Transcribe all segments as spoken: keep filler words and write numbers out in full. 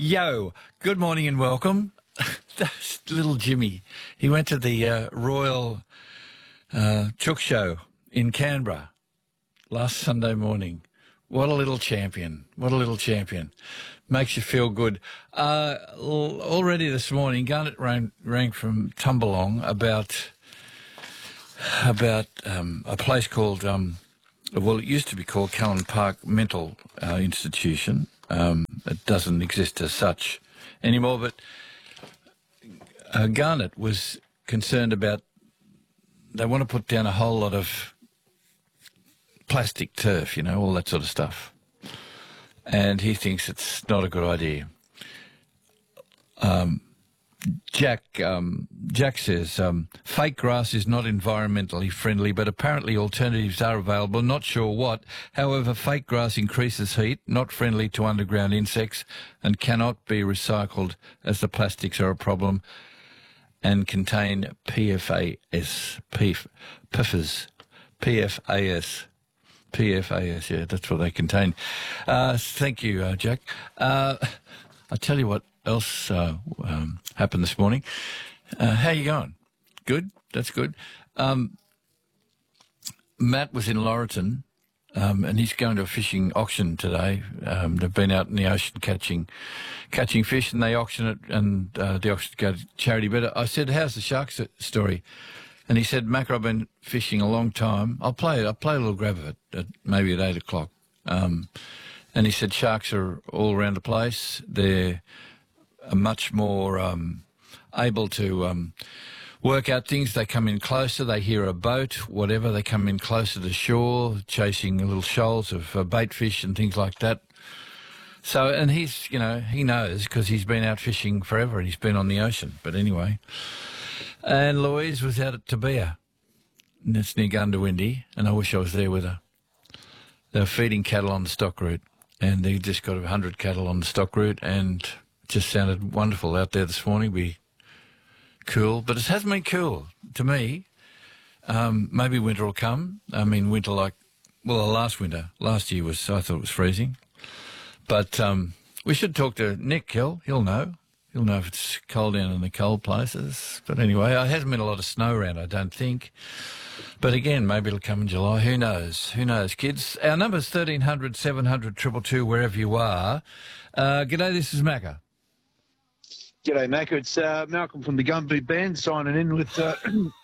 Yo, good morning and welcome. That's little Jimmy. He went to the uh, Royal uh, Chook Show in Canberra last Sunday morning. What a little champion. What a little champion. Makes you feel good. Uh, al- already this morning, Garnet rang, rang from Tumbalong about about um, a place called, um, well, it used to be called Callan Park Mental uh, Institution. Um, it doesn't exist as such anymore, but uh, Garnet was concerned about, they want to put down a whole lot of plastic turf, you know, all that sort of stuff. And he thinks it's not a good idea. Um, Jack um, Jack says, um, fake grass is not environmentally friendly, but apparently alternatives are available, not sure what. However, fake grass increases heat, not friendly to underground insects, and cannot be recycled as the plastics are a problem and contain P F A S, P F A S, P F A S. P F A S, yeah, that's what they contain. Uh, thank you, uh, Jack. Uh, I'll tell you what else uh, um, happened this morning. Uh, how you going? Good? That's good. Um, Matt was in Laurelton, um, and he's going to a fishing auction today. Um, they've been out in the ocean catching catching fish, and they auction it, and uh, the auction go to charity. But I said, how's the sharks story? And he said, Mac, I've been fishing a long time. I'll play I'll play a little grab of it, at, maybe at eight o'clock. Um, and he said sharks are all around the place. They're much more um, able to um, work out things. They come in closer. They hear a boat, whatever. They come in closer to shore, chasing little shoals of uh, bait fish and things like that. So, and he's, you know, he knows because he's been out fishing forever and he's been on the ocean. But anyway... And Louise was out at Tabea, and it's near Gundawindi, and I wish I was there with her. They were feeding cattle on the stock route, and they just got a hundred cattle on the stock route, and it just sounded wonderful out there this morning. Be cool, but it hasn't been cool to me. Um, maybe winter will come. I mean, winter like, well, last winter, last year was, I thought it was freezing. But um, we should talk to Nick, he'll, he'll know. You'll know if it's cold down in the cold places. But anyway, there hasn't been a lot of snow around, I don't think. But again, maybe it'll come in July. Who knows? Who knows, kids? Our number's thirteen hundred, seven hundred, two two two, wherever you are. Uh, g'day, this is Macca. G'day, Mac. It's uh, Malcolm from the Gumby Band signing in with... Uh,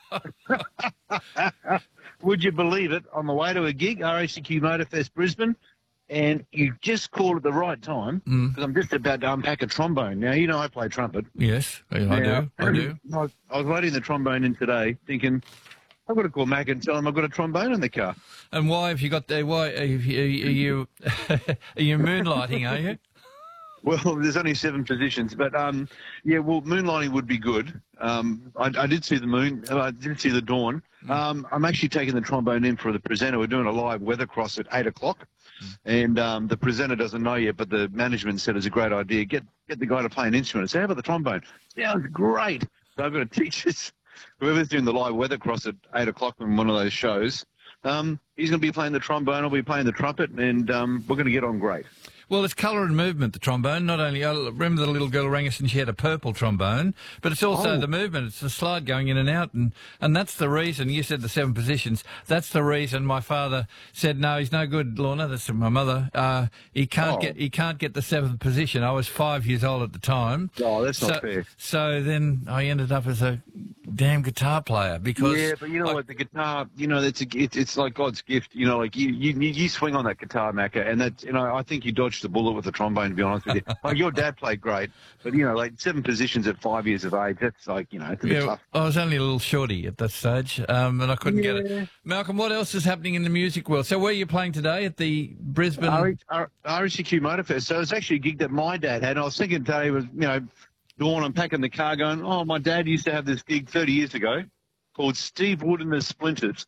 would you believe it? On the way to a gig, R A C Q Motorfest Brisbane, and you just called at the right time because mm. I'm just about to unpack a trombone. Now, you know I play trumpet. Yes, I now, do. I do. I was, I was loading the trombone in today thinking, I've got to call Mac and tell him I've got a trombone in the car. And why have you got the, why are you, are you, are you moonlighting, are you? Well, there's only seven positions, but um, yeah, well, moonlighting would be good. Um, I, I did see the moon, I did see the dawn. Mm. Um, I'm actually taking the trombone in for the presenter. We're doing a live weather cross at eight o'clock. And um, the presenter doesn't know yet, but the management said it's a great idea. Get get the guy to play an instrument. Say, how about the trombone? Sounds great. So I'm going to teach this. Whoever's doing the live weather cross at eight o'clock on one of those shows, um, he's going to be playing the trombone. I'll be playing the trumpet, and um, we're going to get on great. Well, it's colour and movement, the trombone. Not only, I remember the little girl rang us and she had a purple trombone, but it's also oh. the movement. It's the slide going in and out, and, and that's the reason, you said the seven positions, that's the reason my father said, no, he's no good, Lorna, that's my mother. Uh, he can't oh. get he can't get the seventh position. I was five years old at the time. Oh, that's so, not fair. So then I ended up as a damn guitar player because... Yeah, but you know I, what, the guitar, you know, it's, a, it's, it's like God's gift. You know, like you, you, you swing on that guitar, Macca, and that, you know, I think you dodged the bullet with the trombone, to be honest with you. Like, your dad played great, but, you know, like seven positions at five years of age, that's like, you know, it's a bit yeah, tough. I was only a little shorty at that stage, um, and I couldn't yeah. get it. Malcolm, what else is happening in the music world? So where are you playing today? At the Brisbane... R A C Q Motorfest. So it's actually a gig that my dad had. And I was thinking today was, you know, dawn, I'm packing the car going, oh, my dad used to have this gig thirty years ago called Steve Wood and the Splinters.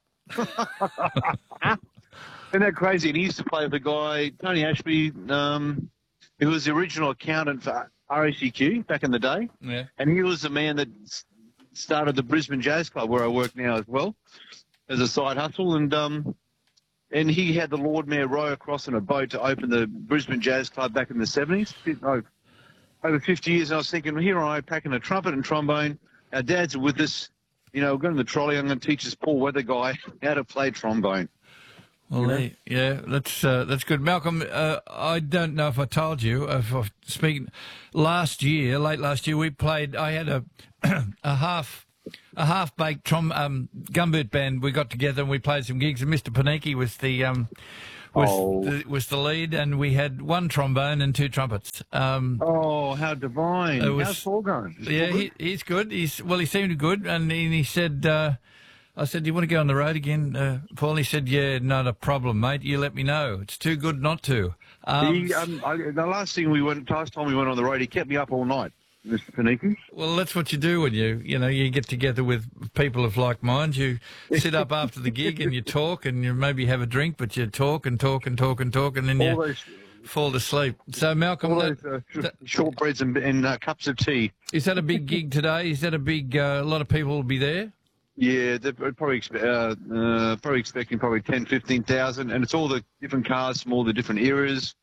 Isn't that crazy? And he used to play with a guy, Tony Ashby, um, who was the original accountant for R A C Q back in the day. Yeah. And he was the man that started the Brisbane Jazz Club, where I work now as well, as a side hustle. And um, and he had the Lord Mayor row across on a boat to open the Brisbane Jazz Club back in the seventies. Oh, over fifty years. And I was thinking, well, here I am packing a trumpet and trombone. Our dads are with us. You know, we're going to the trolley. I'm going to teach this poor weather guy how to play trombone. Well, yeah, yeah that's uh, that's good. Malcolm, uh, I don't know if I told you, if I speak, last year, late last year, we played, I had a a half a half-baked trom, um, gumboot band. We got together and we played some gigs, and Mister Paniki was the... Um, Was, oh. the, was the lead, and we had one trombone and two trumpets. Um, oh, how divine! was, How's Paul going? Is yeah, Paul he, good? he's good. He's well, he seemed good, and he, he said, uh, "I said, do you want to go on the road again, uh, Paul?" He said, "Yeah, not a problem, mate. You let me know. It's too good not to." Um, he, um, I, the last thing we went, last time we went on the road, he kept me up all night, Mister Paniki. Well, that's what you do when you, you know, you get together with people of like minds. You sit up after the gig and you talk, and you maybe have a drink, but you talk and talk and talk and talk, and then you All those, fall asleep. So, Malcolm, all that, those uh, sh- that, shortbreads and, and uh, cups of tea. is that a big gig today? Is that a big? Uh, a lot of people will be there. Yeah, they're probably expe- uh, uh, probably expecting probably ten, fifteen thousand, and it's all the different cars from all the different eras.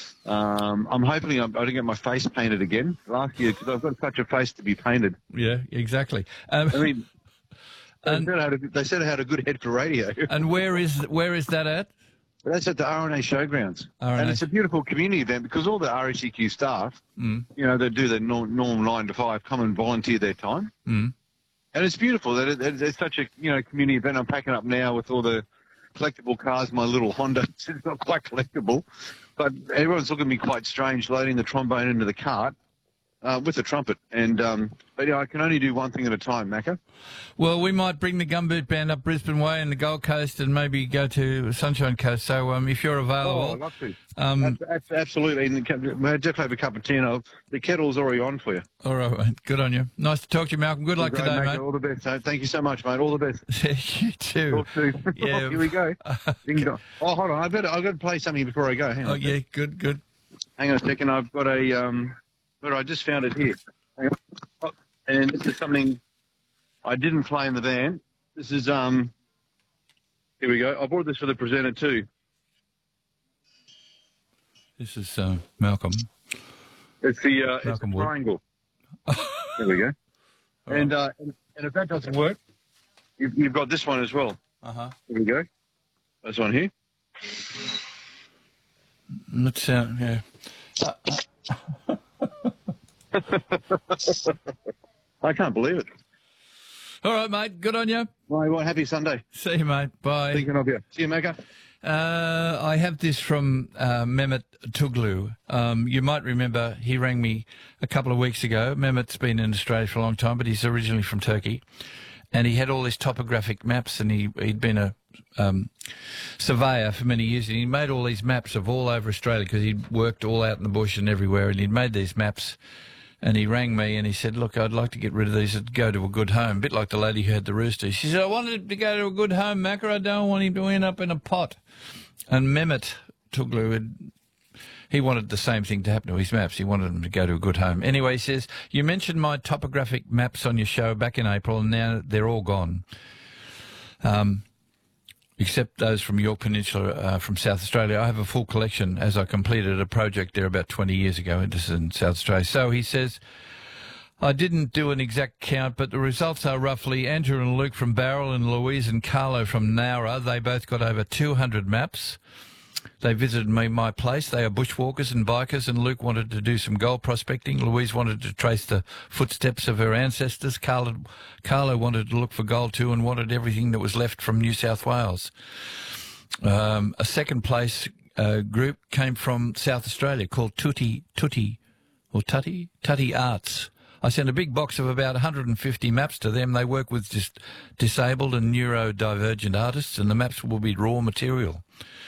Um, I'm hoping I'm, I don't get my face painted again last year because I've got such a face to be painted. Yeah, exactly. Um, I mean, they, and, said I had a, they said I had a good head for radio. and where is where is that at? That's at the R N A Showgrounds. R N A. And it's a beautiful community event because all the R S E Q staff, Mm. you know, they do their norm, norm nine to five, come and volunteer their time. Mm. And it's beautiful. That it, it, it's such a, you know, community event. I'm packing up now with all the collectible cars, my little Honda. It's not quite collectible, but everyone's looking at me quite strange loading the trombone into the cart uh, with the trumpet. And, um, but yeah, I can only do one thing at a time, Macca. Well, we might bring the Gumboot Band up Brisbane Way and the Gold Coast, and maybe go to Sunshine Coast. So, um, if you're available, Oh, I'd love to. um, That's, that's absolutely. And the, just have a cup of tea, and I'll, the kettle's already on for you. all right, mate. Good on you. Nice to talk to you, Malcolm. Good luck Great, today, Macca. mate. All the best. So thank you so much, mate. All the best. You too. Talk soon. Yeah. Here we go. Ding dong. Oh, hold on. I better. I've got to play something before I go. Hang on. Oh yeah, good, good. Hang on a second. I've got a. Um, but I just found it here. Hang on. Oh, and this is something I didn't play in the van. This is um. Here we go. I bought this for the presenter too. This is uh, Malcolm. It's the uh, it's the Malcolm Wood. triangle. There we go. And, uh, and and if that doesn't work, you've, you've got this one as well. Uh huh. Here we go. This one here. Let's uh, yeah. I can't believe it. All right, mate. Good on you. Well, well, happy Sunday. See you, mate. Bye. Thinking of you. See you, Macca. Uh, I have this from uh, Mehmet Tuglu. Um, you might remember he rang me a couple of weeks ago. Mehmet's been in Australia for a long time, but he's originally from Turkey. And he had all these topographic maps, and he, he'd been a um, surveyor for many years, and he made all these maps of all over Australia because he'd worked all out in the bush and everywhere, and he'd made these maps. And he rang me and he said, look, I'd like to get rid of these and go to a good home, a bit like the lady who had the rooster. She said, I wanted him to go to a good home, Macca. I don't want him to end up in a pot. And Mehmet Tuglu, had, he wanted the same thing to happen to his maps. He wanted them to go to a good home. Anyway, he says, you mentioned my topographic maps on your show back in April, and now they're all gone. Um, except those from York Peninsula, uh, from South Australia. I have a full collection as I completed a project there about twenty years ago. This is in South Australia. So he says, I didn't do an exact count, but the results are roughly Andrew and Luke from Barrel and Louise and Carlo from Nowra. They both got over two hundred maps. They visited me, my place. They are bushwalkers and bikers, and Luke wanted to do some gold prospecting. Louise wanted to trace the footsteps of her ancestors. Carlo, Carlo wanted to look for gold too and wanted everything that was left from New South Wales. Um, a second place uh, group came from South Australia called Tutti, Tutti, or Tutty, Tutty Arts. I sent a big box of about one hundred fifty maps to them. They work with just disabled and neurodivergent artists, and the maps will be raw material.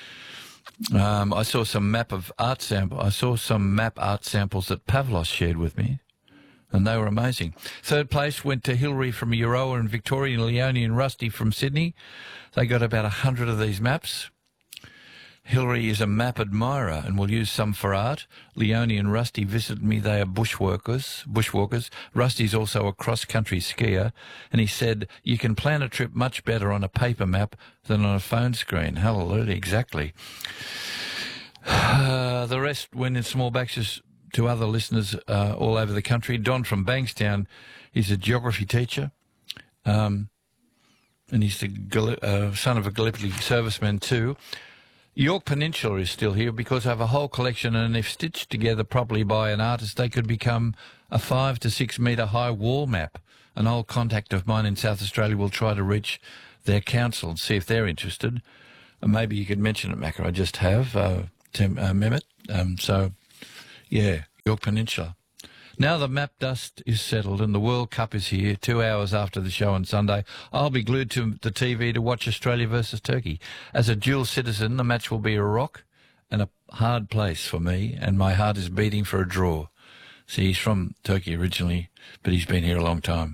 Um, I saw some map of art sample. I saw some map art samples that Pavlos shared with me, and they were amazing. Third place went to Hillary from Euroa and Victoria, and Leone and Rusty from Sydney. They got about a hundred of these maps. Hillary is a map admirer and will use some for art. Leone and Rusty visited me. They are bushworkers. Bushwalkers. Rusty's also a cross-country skier, and he said, you can plan a trip much better on a paper map than on a phone screen. Hallelujah, exactly. Uh, the rest went in small batches, to other listeners uh, all over the country. Don from Bankstown is a geography teacher, um, and he's the Gal- uh, son of a Gallipoli serviceman too. York Peninsula is still here because I have a whole collection, and if stitched together properly by an artist, they could become a five to six metre high wall map. An old contact of mine in South Australia will try to reach their council and see if they're interested. And maybe you could mention it, Macca. I just have, uh, Tim, uh, Mehmet. Um, so, yeah, York Peninsula. Now the map dust is settled and the World Cup is here, two hours after the show on Sunday. I'll be glued to the T V to watch Australia versus Turkey. As a dual citizen, the match will be a rock and a hard place for me, and my heart is beating for a draw. See, he's from Turkey originally, but he's been here a long time.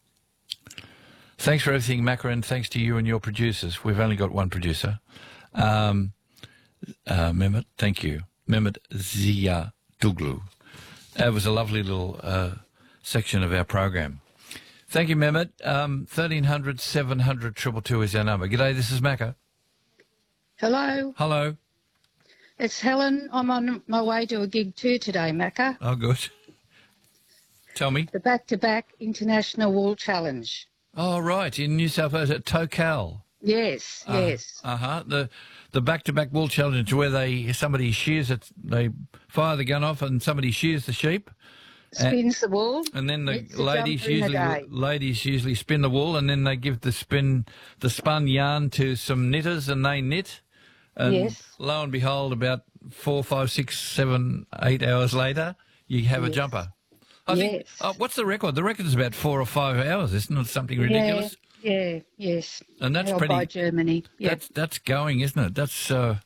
Thanks for everything, Macca, and thanks to you and your producers. We've only got one producer. Um, uh, Mehmet, thank you. Mehmet Zia Duglu. That was a lovely little uh, section of our program. Thank you, Mehmet. Um, thirteen hundred, seven hundred, two two two is our number. G'day, this is Macca. Hello. Hello. It's Helen. I'm on my way to a gig too today, Macca. Oh, good. Tell me. The back-to-back International Wall Challenge. Oh, right, in New South Wales at Tocal. Yes, Uh, yes. Uh-huh. The the back-to-back wall challenge where they somebody shears it, they fire the gun off and somebody shears the sheep. Spins the wool. And then the Knits the ladies jumper in a usually day. ladies usually spin the wool, and then they give the spin the spun yarn to some knitters, and they knit. And Yes. lo and behold, about four, five, six, seven, eight hours later, you have a Yes. jumper. I think. Yes. Oh, what's the record? The record is about four or five hours, isn't it? Something ridiculous. Yeah, yeah, yes. And that's Held pretty. by Germany. Yeah. That's that's going, isn't it? That's. Uh,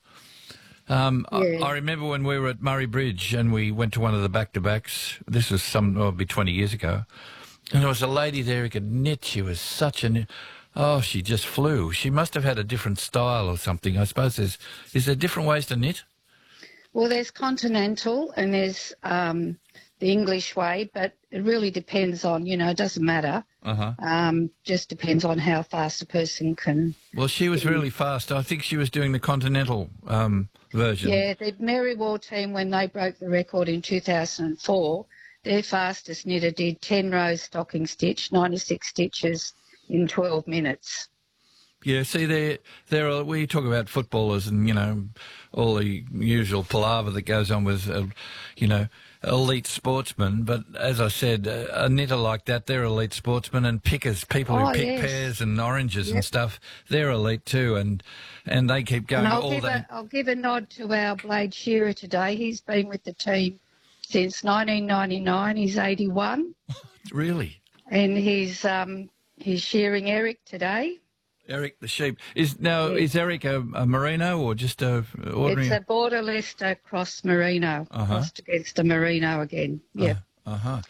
um, Yeah. I, I remember when we were at Murray Bridge and we went to one of the back-to-backs. This was some, oh, it'd be twenty years ago, and there was a lady there who could knit. She was such a, oh, she just flew. She must have had a different style or something. I suppose there's is there different ways to knit? Well, there's continental and there's um, the English way, but it really depends on, you know, it doesn't matter. Uh huh. Um, just depends on how fast a person can. Well, she was really fast. I think she was doing the continental um, version. Yeah, the Mary Wall team, when they broke the record in two thousand four, their fastest knitter did ten rows stocking stitch, ninety-six stitches in twelve minutes. Yeah, see, there, there are, we talk about footballers and, you know, all the usual palaver that goes on with, uh, you know, elite sportsmen. But as I said, a, a knitter like that, they're elite sportsmen, and pickers, people Oh, who pick yes. pears and oranges and Yep. stuff, they're elite too, and and they keep going And I'll all give, day. a, I'll give a nod to our Blade Shearer today. He's been with the team since nineteen ninety-nine. He's eighty-one, Really? and he's um, he's shearing Eric today. Eric the sheep. Is now, Yes. is Eric a, a merino or just a ordinary? It's a Border Leicester cross merino, Uh-huh. crossed against a merino again. Yeah. Uh-huh.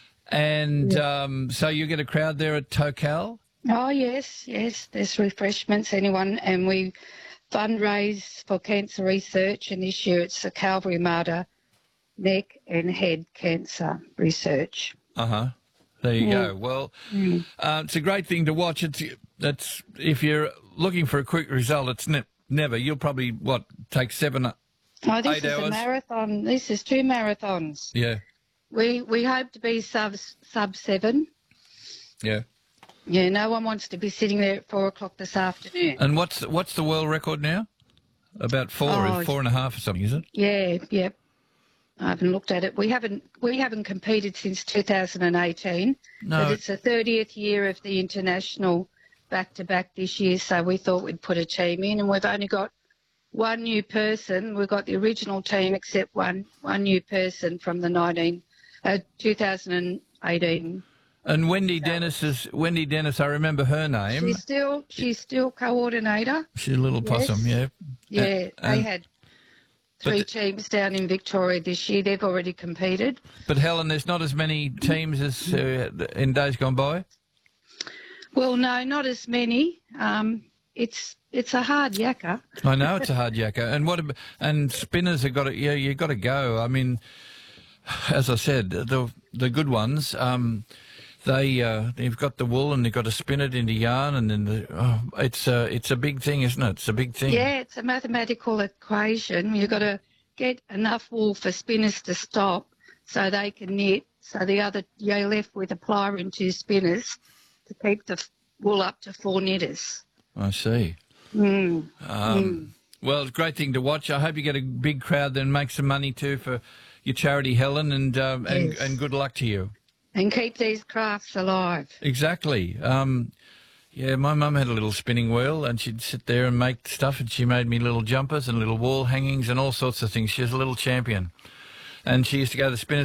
And um, so you get a crowd there at Tocal? Oh, yes, yes. There's refreshments, anyone. And we fundraise for cancer research. And this year it's the Calvary Martyr neck and head cancer research. Uh-huh. There you Yeah. go. Well, uh, it's a great thing to watch. It's that's if you're looking for a quick result, it's ne- never. You'll probably, what, take seven, Oh, this Eight is hours. a marathon. This is two marathons. yeah, We we hope to be sub sub seven. yeah. Yeah, no one wants to be sitting there at four o'clock this afternoon. And what's what's the world record now? About four, Oh, four and a half or something, is it? Yeah, yeah. I haven't looked at it. We haven't we haven't competed since two thousand eighteen. No. But it's the thirtieth year of the international back-to-back this year, so we thought we'd put a team in, and we've only got one new person. We've got the original team except one one new person from the nineteen, uh, two thousand eighteen. And Wendy Dennis is Wendy Dennis. I remember her name. She's still she's still coordinator. She's a little possum, yeah. Yeah, And- they and- had three But- teams down in Victoria this year. They've already competed. But Helen, there's not as many teams as uh, in days gone by. Well, no, not as many. Um, it's it's a hard yakka. I know it's a hard yakka, and what ab- and spinners have got to yeah you got to go. I mean, as I said, the the good ones, um, they uh, they've got the wool and they've got to spin it into yarn, and then the, oh, it's a it's a big thing, isn't it? It's a big thing. Yeah, it's a mathematical equation. You've got to get enough wool for spinners to stop, so they can knit. So the other, you're left with a plier and two spinners to keep the wool up to four knitters. I see. Mm. Um, mm. Well, it's a great thing to watch. I hope you get a big crowd then, make some money too for your charity, Helen, and um, and, Yes. and good luck to you. And keep these crafts alive. Exactly. Um, yeah, my mum had a little spinning wheel and she'd sit there and make stuff, and she made me little jumpers and little wall hangings and all sorts of things. She was a little champion. And she used to go to the spinners